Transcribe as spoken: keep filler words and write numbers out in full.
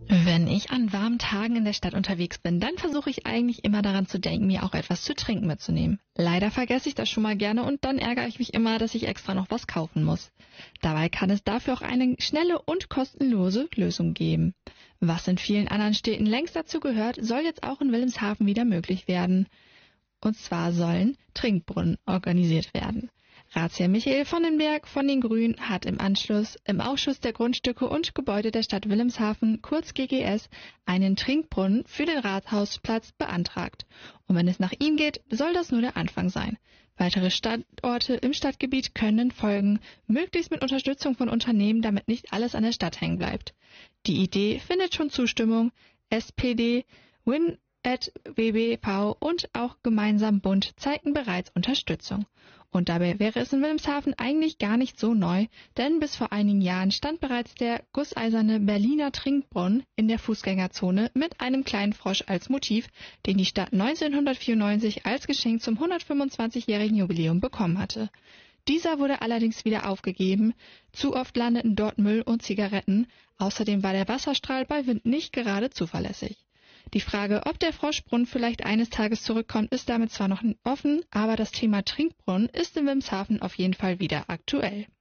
Wenn ich an warmen Tagen in der Stadt unterwegs bin, dann versuche ich eigentlich immer daran zu denken, mir auch etwas zu trinken mitzunehmen. Leider vergesse ich das schon mal gerne und dann ärgere ich mich immer, dass ich extra noch was kaufen muss. Dabei kann es dafür auch eine schnelle und kostenlose Lösung geben. Was in vielen anderen Städten längst dazu gehört, soll jetzt auch in Wilhelmshaven wieder möglich werden. Und zwar sollen Trinkbrunnen organisiert werden. Ratsherr Michael von den Berg von den Grünen hat im Anschluss im Ausschuss der Grundstücke und Gebäude der Stadt Wilhelmshaven, kurz G G S, einen Trinkbrunnen für den Rathausplatz beantragt. Und wenn es nach ihm geht, soll das nur der Anfang sein. Weitere Standorte im Stadtgebiet können folgen, möglichst mit Unterstützung von Unternehmen, damit nicht alles an der Stadt hängen bleibt. Die Idee findet schon Zustimmung. S P D, Win W B V und auch gemeinsam Bund zeigten bereits Unterstützung. Und dabei wäre es in Wilhelmshaven eigentlich gar nicht so neu, denn bis vor einigen Jahren stand bereits der gusseiserne Berliner Trinkbrunnen in der Fußgängerzone mit einem kleinen Frosch als Motiv, den die Stadt neunzehnhundertvierundneunzig als Geschenk zum hundertfünfundzwanzigjährigen Jubiläum bekommen hatte. Dieser wurde allerdings wieder aufgegeben. Zu oft landeten dort Müll und Zigaretten. Außerdem war der Wasserstrahl bei Wind nicht gerade zuverlässig. Die Frage, ob der Froschbrunnen vielleicht eines Tages zurückkommt, ist damit zwar noch offen, aber das Thema Trinkbrunnen ist in Wilhelmshaven auf jeden Fall wieder aktuell.